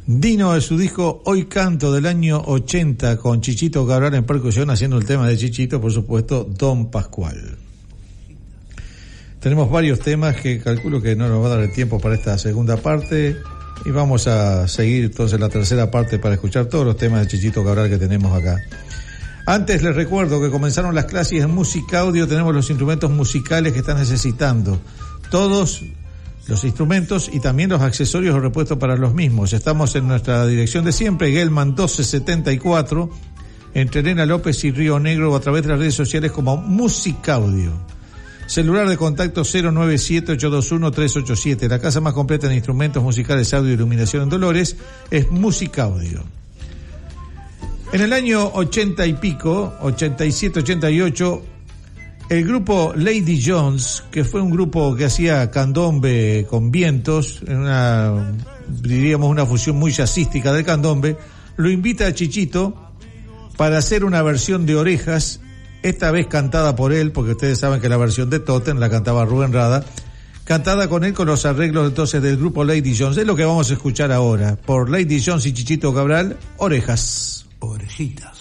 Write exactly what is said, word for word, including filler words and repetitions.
Dino de su disco Hoy Canto del año ochenta, con Chichito Cabral en percusión, haciendo el tema de Chichito, por supuesto, Don Pascual. Tenemos varios temas que calculo que no nos va a dar el tiempo para esta segunda parte, y vamos a seguir entonces la tercera parte para escuchar todos los temas de Chichito Cabral que tenemos acá. Antes les recuerdo que comenzaron las clases en Música Audio. Tenemos los instrumentos musicales que están necesitando, todos los instrumentos y también los accesorios o repuestos para los mismos. Estamos en nuestra dirección de siempre, Gelman doce setenta y cuatro, entre Elena López y Río Negro, o a través de las redes sociales como Música Audio. Celular de contacto cero nueve siete, ocho dos uno, tres ocho siete. La casa más completa en instrumentos musicales, audio y iluminación en Dolores es Música Audio. En el año ochenta y pico, ochenta y siete, ochenta y ocho, el grupo Lady Jones, que fue un grupo que hacía candombe con vientos, una, diríamos una fusión muy jazzística del candombe, lo invita a Chichito para hacer una versión de Orejas, esta vez cantada por él, porque ustedes saben que la versión de Totem la cantaba Rubén Rada, cantada con él con los arreglos entonces del grupo Lady Jones. Es lo que vamos a escuchar ahora, por Lady Jones y Chichito Cabral, Orejas. Orejitas.